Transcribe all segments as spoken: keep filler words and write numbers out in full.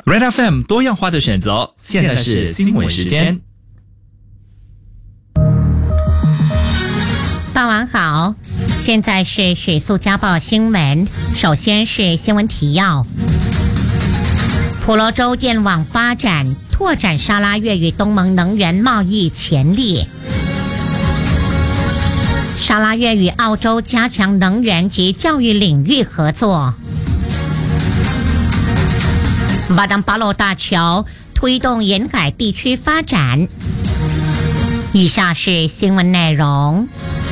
Red F M 多样化的选择，现在是新闻时间。 傍晚好，现在是水速家报新闻。首先是新闻提要：婆罗洲电网发展，拓展沙拉越与东盟能源贸易潜力。沙拉越与澳洲加强能源及教育领域合作。巴当巴洛大桥推动沿海地区发展。以下是新闻内容。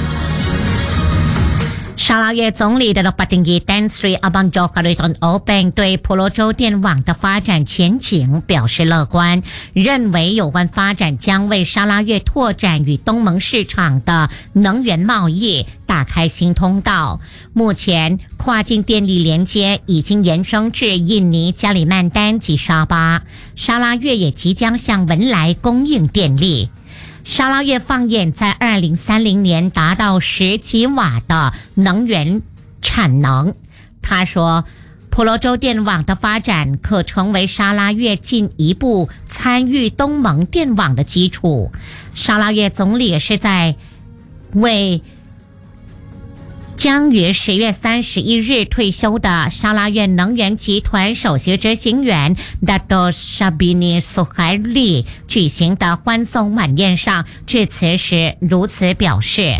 沙拉越总理的巴丁吉丹斯里阿邦佐卡瑞顿欧本对婆罗洲电网的发展前景表示乐观，认为有关发展将为沙拉越拓展与东盟市场的能源贸易打开新通道。目前跨境电力连接已经延伸至印尼加里曼丹及沙巴，沙拉越也即将向文莱供应电力。沙拉越放眼在二零三零年达到十吉瓦的能源产能。他说，婆罗洲电网的发展可成为沙拉越进一步参与东盟电网的基础。沙拉越总理是在为将于十月三十一日退休的沙拉越能源集团首席执行员 Dato Shabini Suhaili 举行的欢送晚宴上致辞时如此表示。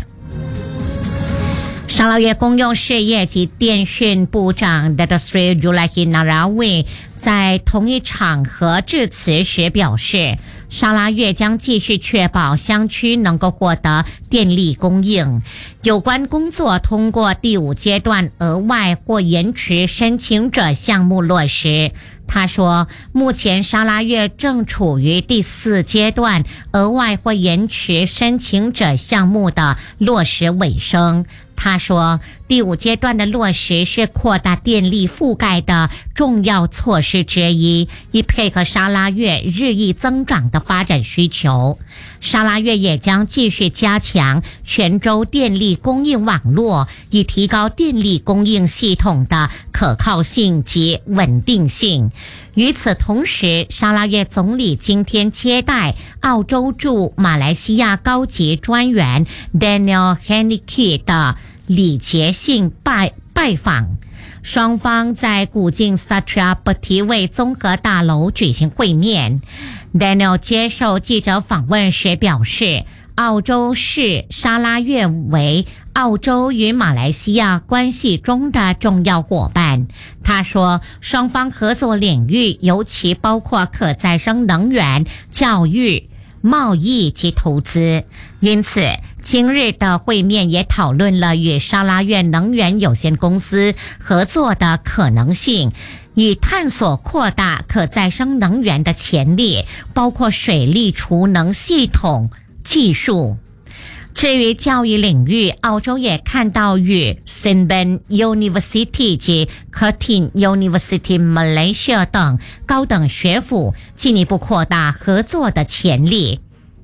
沙拉越公用事业及电讯部长 Dato Sri Julahi Narawi 在同一场合致辞时表示，沙拉越将继续确保乡区能够获得电力供应。有关工作通过第五阶段额外或延迟申请者项目落实。他说，目前沙拉越正处于第四阶段额外或延迟申请者项目的落实尾声。他说，第五阶段的落实是扩大电力覆盖的重要措施之一，以配合沙拉越日益增长的发展需求。沙拉越也将继续加强全州电力供应网络，以提高电力供应系统的可靠性及稳定性。与此同时，沙拉越总理今天接待澳洲驻马来西亚高级专员 Daniel Henrique 的礼节性拜拜访，双方在古晋 Satya Batiwe 综合大楼举行会面。Daniel 接受记者访问时表示，澳洲视沙拉越为澳洲与马来西亚关系中的重要伙伴。他说，双方合作领域尤其包括可再生能源、教育、贸易及投资。因此，今日的会面也讨论了与沙拉越能源有限公司合作的可能性，以探索扩大可再生能源的潜力，包括水力储能系统技术。至于教育领域，澳洲也看到与 Sindban University 及 Curtin University Malaysia 等高等学府进一步扩大合作的潜力。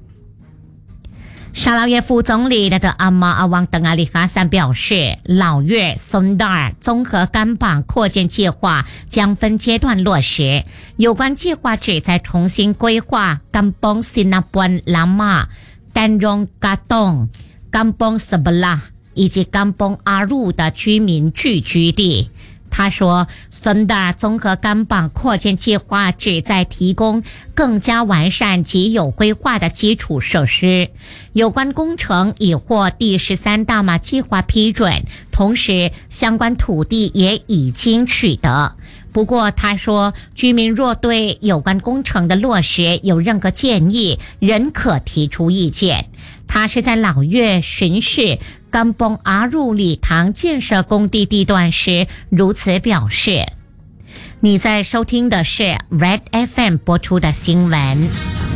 沙拉越副总理的阿马阿旺登阿里哈桑表示，老越 Sundar 综合干蚌扩建计划将分阶段落实。有关计划旨在重新规划甘邦 Sinapuan Lama、丹荣嘎洞、甘邦 Sebelah 以及甘邦阿入的居民聚居地。他说，森达综合干蚌扩建计划旨在提供更加完善及有规划的基础设施。有关工程已获第十三大马计划批准，同时相关土地也已经取得。不过他说，居民若对有关工程的落实有任何建议，仍可提出意见。他是在老越巡视甘邦阿入礼堂建设工地地段时如此表示。你在收听的是 Red F M 播出的新闻。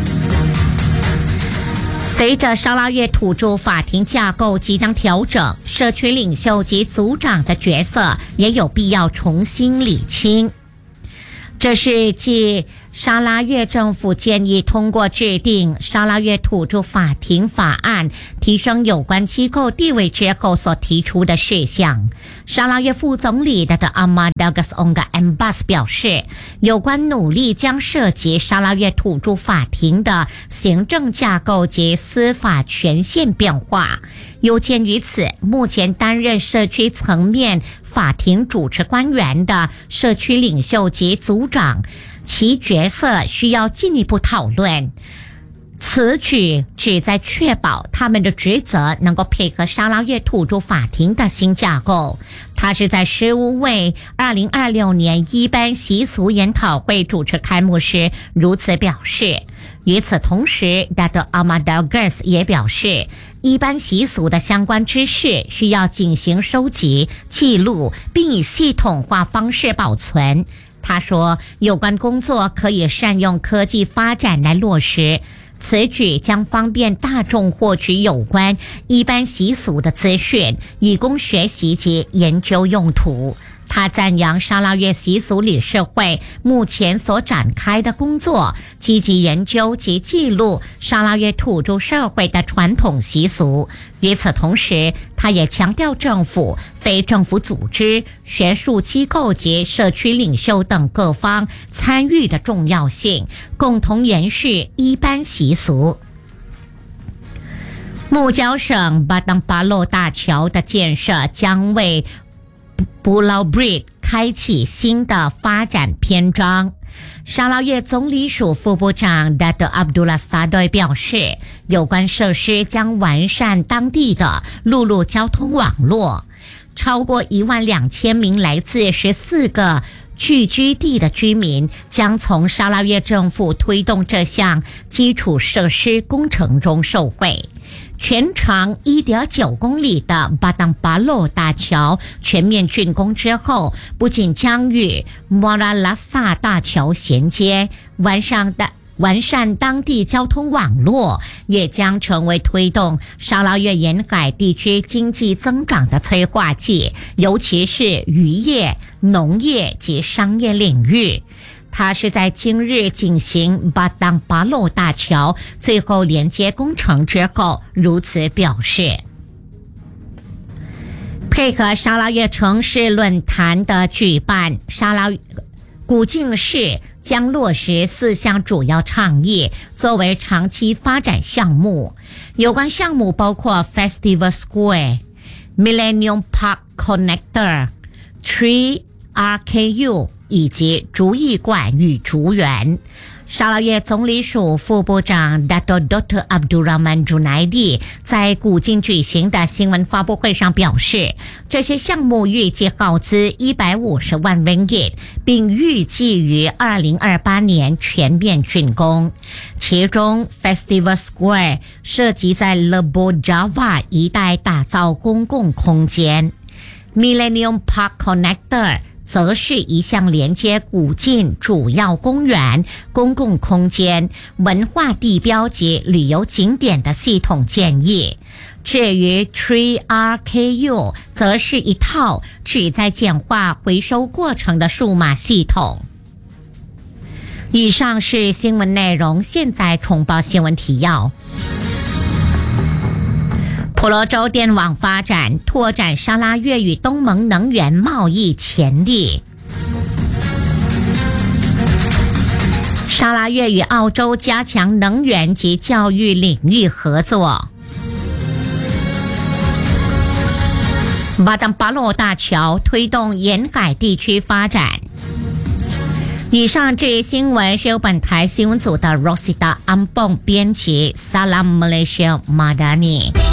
随着沙拉越土著法庭架构即将调整，社区领袖及族长的角色也有必要重新理清。 这是继沙拉越政府建议通过制定沙拉越土著法庭法案，提升有关机构地位之后所提出的事项。沙拉越副总理的阿马达格斯翁嘎恩巴斯表示，有关努力将涉及沙拉越土著法庭的行政架构及司法权限变化。有鉴于此，目前担任社区层面法庭主持官员的社区领袖及组长，其角色需要进一步讨论。此举旨在确保他们的职责能够配合沙拉越土著法庭的新架构。他是在十五位二零二六年一般习俗研讨会主持开幕时如此表示。与此同时 Doctor Ahmad-Al-Ghaz 也表示，一般习俗的相关知识需要进行收集、记录，并以系统化方式保存。他说，有关工作可以善用科技发展来落实，此举将方便大众获取有关一般习俗的资讯，以供学习及研究用途。他赞扬沙拉越习俗理事会目前所展开的工作，积极研究及记录沙拉越土著社会的传统习俗。与此同时，他也强调政府、非政府组织、学术机构及社区领袖等各方参与的重要性，共同延续一般习俗。木焦省巴当巴洛大桥的建设将为布劳 Bridge 开启新的发展篇章。沙拉越总理署副部长 Dato Abdullah Sadoy 表示，有关设施将完善当地的陆路交通网络。超过一万两千名来自十四个聚居地的居民将从沙拉越政府推动这项基础设施工程中受惠。全长 一点九公里的巴当巴洛大桥全面竣工之后，不仅将与莫拉拉萨大桥衔接，完善的完善当地交通网络，也将成为推动沙拉越沿海地区经济增长的催化剂，尤其是渔业、农业及商业领域。他是在今日进行巴当巴洛大桥最后连接工程之后如此表示。配合沙拉越城市论坛的举办，沙拉古晋市将落实四项主要倡议作为长期发展项目。有关项目包括 Festival Square、Millennium Park Connector、Tree R K U 以及竹艺馆与竹园。沙拉越总理署副部长 Dato Doctor Abdurrahman Junaidi 在古晋举行的新闻发布会上表示，这些项目预计耗资一百五十万 ringgit， 并预计于二零二八年全面竣工。其中 Festival Square 涉及在 Lebo Java 一带打造公共空间， Millennium Park Connector则是一项连接古晋主要公园、公共空间、文化地标及旅游景点的系统建议。至于 Tree R K U 则是一套旨在简化回收过程的数码系统。以上是新闻内容，现在重播新闻提要。婆罗洲电网发展，拓展沙拉越与东盟能源贸易潜力。沙拉越与澳洲加强能源及教育领域合作。巴当巴洛大桥推动沿海地区发展。以上这一新闻是由本台新闻组的 Rosita Ambong 编辑 Salam Malaysia Madani。